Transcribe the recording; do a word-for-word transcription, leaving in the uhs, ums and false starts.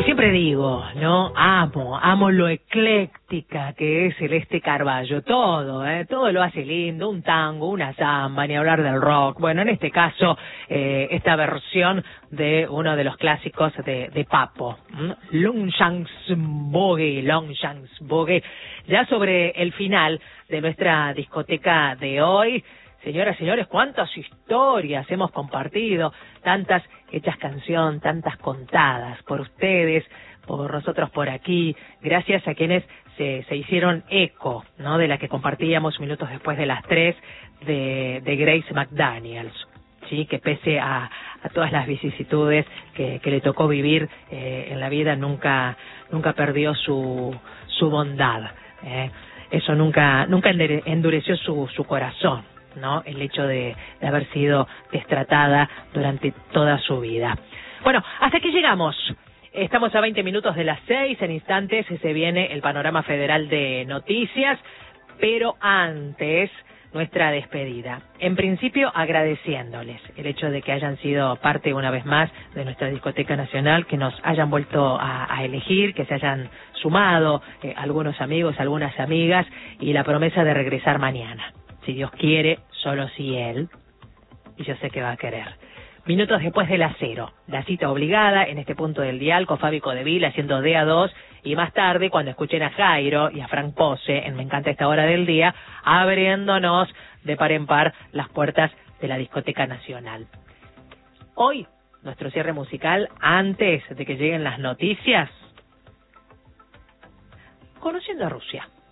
Siempre digo, ¿no? Amo, amo lo ecléctica que es Celeste Carballo. Todo, ¿eh? Todo lo hace lindo, un tango, una samba, ni hablar del rock. Bueno, en este caso, eh, esta versión de uno de los clásicos de, de Papo, Longshanks Boogie, Longshanks Boogie. Ya sobre el final de nuestra discoteca de hoy, señoras y señores, cuántas historias hemos compartido, tantas hechas canción, tantas contadas por ustedes, por nosotros por aquí, gracias a quienes se, se hicieron eco, ¿no?, de la que compartíamos minutos después de las tres de, de Grace McDaniels, sí, que pese a, a todas las vicisitudes que, que le tocó vivir eh, en la vida, nunca nunca perdió su su bondad, ¿eh? Eso nunca nunca endureció su, su corazón, ¿no? El hecho de, de haber sido destratada durante toda su vida. Bueno, hasta aquí llegamos. Estamos a veinte minutos de las seis. En instantes se viene el panorama federal de noticias, pero antes nuestra despedida. En principio, agradeciéndoles el hecho de que hayan sido parte una vez más de nuestra discoteca nacional, que nos hayan vuelto a, a elegir, que se hayan sumado eh, algunos amigos, algunas amigas, y la promesa de regresar mañana. Si Dios quiere, solo si Él, y yo sé que va a querer. Minutos después de las cero, la cita obligada en este punto del dial con Fabi Codevil haciendo D A dos, y más tarde, cuando escuchen a Jairo y a Frank Pose en Me Encanta Esta Hora del Día, abriéndonos de par en par las puertas de la discoteca nacional. Hoy, nuestro cierre musical, antes de que lleguen las noticias, conociendo a Rusia.